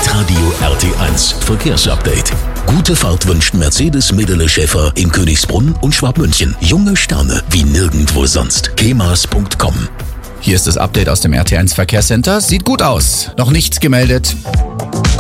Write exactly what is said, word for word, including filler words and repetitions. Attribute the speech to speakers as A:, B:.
A: Hitradio R T eins Verkehrsupdate. Gute Fahrt wünscht Mercedes Medele Schäfer in Königsbrunn und Schwabmünchen. Junge Sterne wie nirgendwo sonst. kemas punkt com.
B: Hier ist das Update aus dem R T eins Verkehrscenter. Sieht gut aus. Noch nichts gemeldet.